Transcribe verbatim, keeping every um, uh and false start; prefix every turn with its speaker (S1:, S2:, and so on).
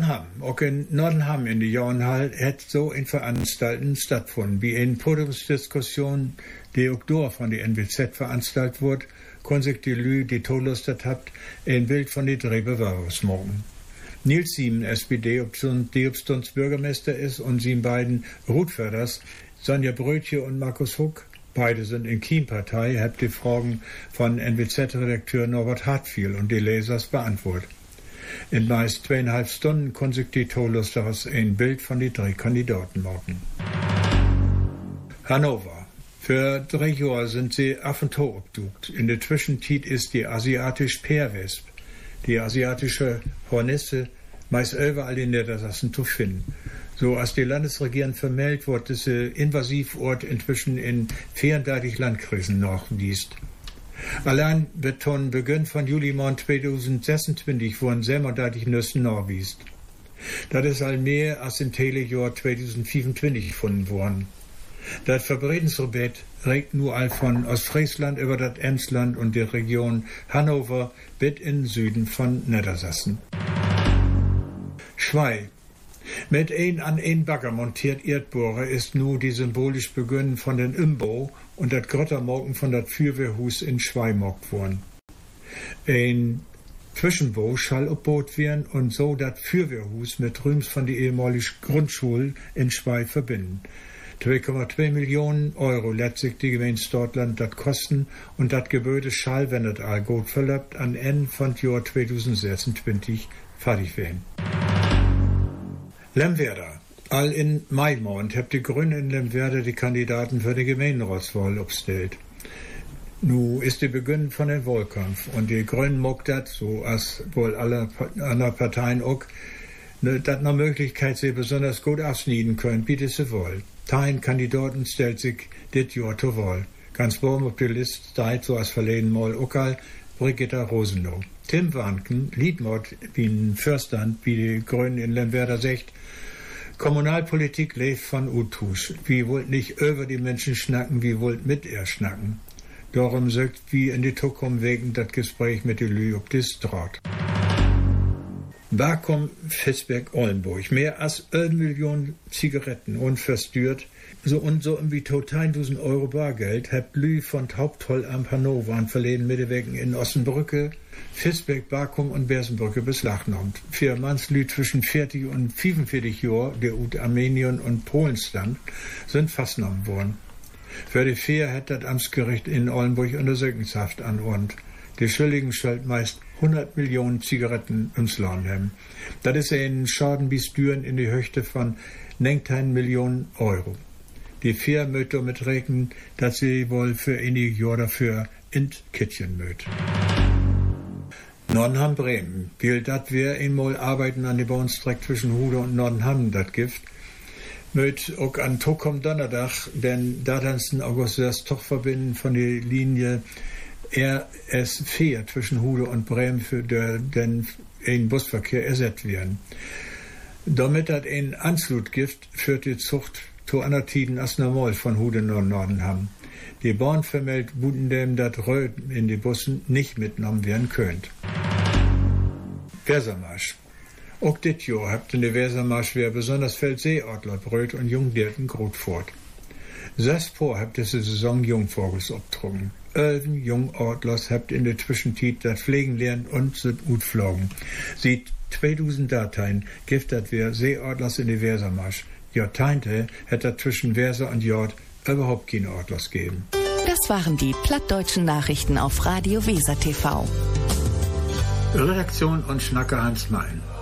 S1: Nordham, auch in Nordham in die Jornhall, hat so in Veranstalten stattgefunden, wie in Podiumsdiskussion, die auch dort von der N W Z veranstaltet wurde, können sich die Lü, die tolustet habt, ein Bild von die drei Bewerbers morgen. Nils Siemen, S P D, die Obstunds Bürgermeister ist, und sieben beiden Rutförders, Sonja Brötje und Markus Huck, beide sind in Kiem-Partei, habt die Fragen von N W Z-Redakteur Norbert Hartfiel und die Lesers beantwortet. In meist zweieinhalb Stunden konnten sich die Tolusters ein Bild von die drei Kandidaten machen. Hannover. Für drei Jahre sind sie auf und to obdukt. In der Zwischenzeit ist die asiatische Peerwesp, die asiatische Hornisse, meist überall in Niedersachsen zu finden. So als die Landesregierung vermeldet wird, dass der Invasivort inzwischen in vierunddreißig Landkreisen nachgewiesen. Allein wird von Beginn von Juli zweitausendsechsundzwanzig wurden siebenunddreißig Nüssen nachgewiesen. Das ist all mehr als im Telejahr zweitausendfünfundzwanzig gefunden worden. Das Verbreitungsgebiet reicht nur all von Ostfriesland über das Emsland und die Region Hannover bis in den Süden von Niedersachsen. Schwei. Mit ein an ein Bagger montiert Erdbohrer ist nu die symbolisch Beginn von den Imbau und das Grottermorgen von das Fürwehrhus in Schwei mockt worden. Ein Zwischenbau schall obbaut werden und so das Fürwehrhus mit Rüms von der ehemaligen Grundschule in Schwei verbinden. zwei Komma zwei Millionen Euro lässt sich die Gemeinde Stortland das kosten und das Gebäude schall, wenn das all gut verlöbt, an Ende von Jahr zweitausendsechsundzwanzig fertig werden. Lemwerder. All in Maimond habt die Grünen in Lemwerder die Kandidaten für die Gemeinderatswahl aufgestellt. Nu ist die Beginn von dem Wahlkampf und die Grünen mockt das, so als wohl alle anderen Parteien auch, ne, dass eine Möglichkeit sie besonders gut abschneiden können, bietet sie wohl. Tein Kandidaten stellt sich dit Jahr zur Wahl. Ganz oben auf die Liste steht, so als verleden Mal auch, Brigitta Rosenow. Tim Warnken, Liedmord, wie ein Fürstand, wie die Grünen in Lemwerder sagt, Kommunalpolitik lebt von Utusch. Wie wollt nicht über die Menschen schnacken, wie wollt mit ihr schnacken. Darum sagt wie in die Zukunft wegen das Gespräch mit die Lü ob das draht. Vakuum Fitzberg-Ollenburg. Mehr als eine Million Zigaretten unverstört. So und so wie total tausend Euro Bargeld hat Lü von Haupttoll am Hannover an verleden Mittewegen in Ossenbrücke, Fitzberg, Vakuum und Bersenbrücke beschlagnahmt. Vier Mannslü zwischen vierzig und fünfundvierzig Jahren, der ut Armenien und Polen stammt, sind festgenommen worden. Für die vier hat das Amtsgericht in Ollenburg Untersuchungshaft anordnet. Die Schuldigen stellt meist hundert Millionen Zigaretten ins Land haben. Das ist ein Schaden bis Düren in die Höchste von neunzehn Millionen Euro. Die vier möchte damit rechnen, dass sie wohl für einige Jahre dafür in Kittchen mögt. Nordham Bremen. Weil dat wir einmal arbeiten an die Bauernstrecke zwischen Hude und Nordham, das Gift, mögt auch an Tokom Donnerdag, denn da dann den August das doch verbinden von der Linie R S vier zwischen Hude und Bremen für den einen Busverkehr ersetzt werden. Damit hat ein Anschlussgift für die Zucht zu anderen Tiden als normal von Hude nach Norden haben. Die Bahn vermeldet Budendem, dass Röd in die Bussen nicht mitgenommen werden könnt. Wesermarsch. Auch dit Jahr habt in der Wesermarsch wer besonders viel Seeadler bröt und Jungdirten gut fort. Sechs vor habt diese Saison Jungvogels obtrunken. Elfen Jungadlers habt in der Zwischenzeit das Pflegen lernen und sind gut flogen. Sieht zweitausend Dateien gibt das wer Seeadlers in der Wesermarsch. Jahrzehnte hätte das zwischen Weser und Jord überhaupt keine Adlers geben.
S2: Das waren die plattdeutschen Nachrichten auf Radio Weser T V.
S1: Redaktion und Schnacker Hans Mein.